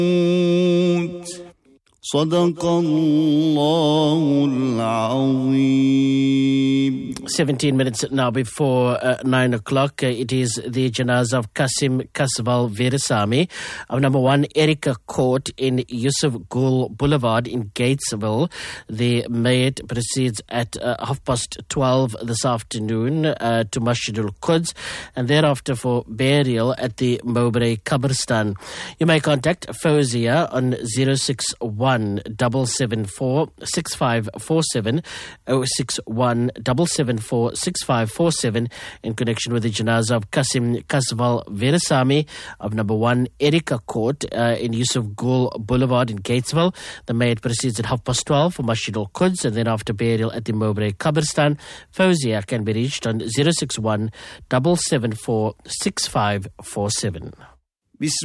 صدق الله العظيم. 17 minutes now before 9 o'clock. It is the janazah of Kasim Kasval Veerasamy of number 1 Erica Court in Yusuf Gul Boulevard in Gatesville. The mayat proceeds at 12:30 this afternoon to Masjidul Quds, and thereafter for burial at the Mowbray Qabristan. You may contact Fawzia on 061 774 6547 061 774 6547 in connection with the janazah of Kasim Kasval Veerasamy of number 1 Erica Court in Yusuf Gul Boulevard in Gatesville. The mayat proceeds at 12:30 for Masjidul Quds, and then after burial at the Mowbray Qabristan. Fawzia can be reached on 061 774 6547.